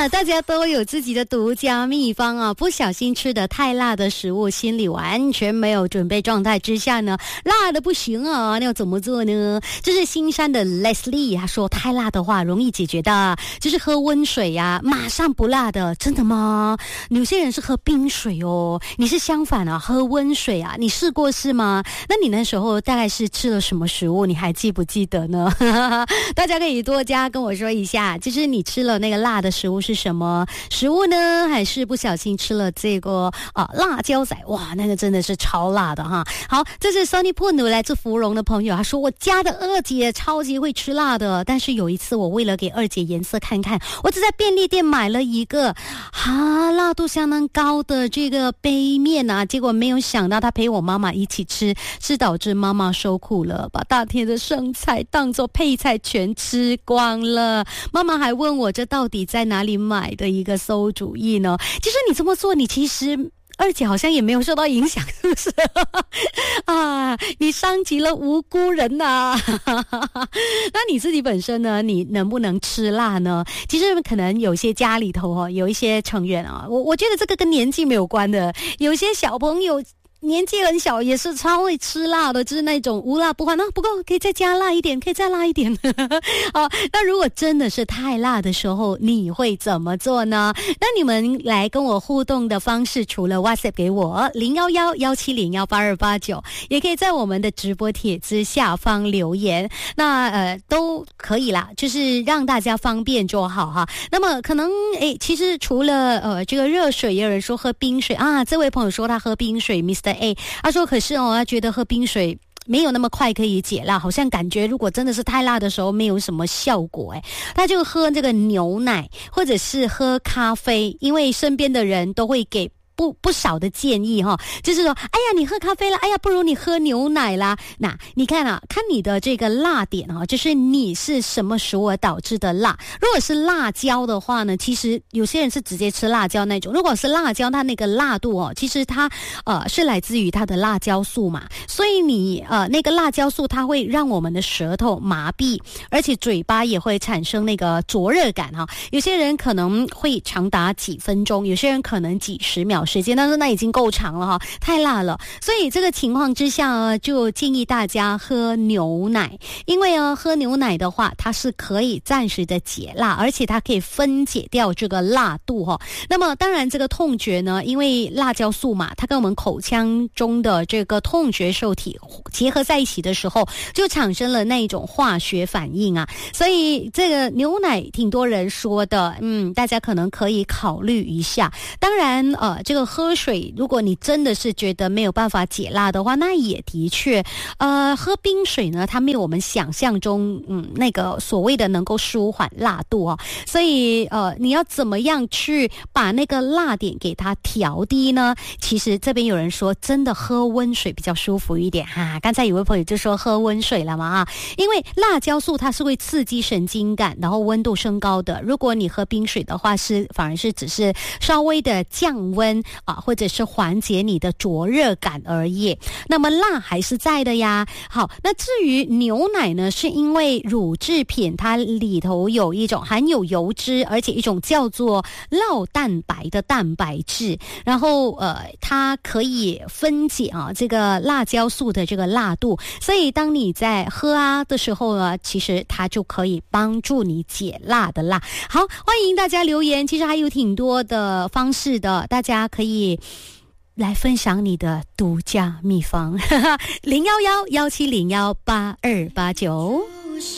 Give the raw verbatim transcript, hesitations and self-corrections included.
啊，大家都有自己的独家秘方啊，不小心吃的太辣的食物，心里完全没有准备状态之下呢，辣的不行啊，那要怎么做呢？这是新山的 Leslie， 他说太辣的话容易解决的，就是喝温水呀、啊，马上不辣的。真的吗？有些人是喝冰水哦，你是相反啊，喝温水啊，你试过是吗？那你那时候大概是吃了什么食物？你还记不记得呢？大家可以多加跟我说一下，就是你吃了那个辣的食物是什么食物呢？还是不小心吃了这个啊辣椒仔？哇，那个真的是超辣的哈。好，这是 Sonny Pun 来自芙蓉的朋友，他说我家的二姐超级会吃辣的，但是有一次我为了给二姐颜色看看，我只在便利店买了一个啊辣度相当高的这个杯面啊，结果没有想到她陪我妈妈一起吃，是导致妈妈受苦了，把大天的生菜当作配菜全吃光了。妈妈还问我这到底在哪里买的一个馊主意呢？其实你这么做，你其实二姐好像也没有受到影响，是不是？啊，你伤及了无辜人呐、啊！那你自己本身呢？你能不能吃辣呢？其实可能有些家里头哦，有一些成员啊，我我觉得这个跟年纪没有关的，有些小朋友年纪很小也是超会吃辣的，就是那种无辣不欢，那不够可以再加辣一点，可以再辣一点。好，那如果真的是太辣的时候，你会怎么做呢？那你们来跟我互动的方式，除了 WhatsApp 给我零一一一七零一八二八九，也可以在我们的直播帖子下方留言，那呃都可以啦，就是让大家方便就好哈。那么可能诶，其实除了呃这个热水，也有人说喝冰水啊，这位朋友说他喝冰水 Mister A， 他说可是哦，他觉得喝冰水没有那么快可以解辣，好像感觉如果真的是太辣的时候没有什么效果诶，他就喝这个牛奶或者是喝咖啡，因为身边的人都会给不不少的建议哈，就是说，哎呀，你喝咖啡啦，哎呀，不如你喝牛奶啦。那你看啊，看你的这个辣点啊，就是你是什么食物而导致的辣。如果是辣椒的话呢，其实有些人是直接吃辣椒那种。如果是辣椒，它那个辣度哦，其实它呃是来自于它的辣椒素嘛，所以你呃那个辣椒素它会让我们的舌头麻痹，而且嘴巴也会产生那个灼热感哈。有些人可能会长达几分钟，有些人可能几十秒时间，但是那已经够长了哈，太辣了。所以这个情况之下呢，就建议大家喝牛奶，因为呢喝牛奶的话，它是可以暂时的解辣，而且它可以分解掉这个辣度哈。那么当然这个痛觉呢，因为辣椒素嘛，它跟我们口腔中的这个痛觉受体结合在一起的时候，就产生了那种化学反应啊。所以这个牛奶挺多人说的，嗯，大家可能可以考虑一下。当然呃这个喝水，如果你真的是觉得没有办法解辣的话，那也的确呃喝冰水呢，它没有我们想象中嗯那个所谓的能够舒缓辣度哦。所以呃你要怎么样去把那个辣点给它调低呢？其实这边有人说真的喝温水比较舒服一点哈、啊，刚才有位朋友就说喝温水了嘛啊，因为辣椒素它是会刺激神经感，然后温度升高的。如果你喝冰水的话，是反而是只是稍微的降温啊，或者是缓解你的灼热感而已。那么辣还是在的呀。好，那至于牛奶呢，是因为乳制品它里头有一种含有油脂，而且一种叫做酪蛋白的蛋白质，然后呃它可以分解啊这个辣椒素的这个辣度，所以当你在喝啊的时候呢，其实它就可以帮助你解辣的辣。好，欢迎大家留言，其实还有挺多的方式的，大家可以来分享你的独家秘方零一一一七零一八二八九。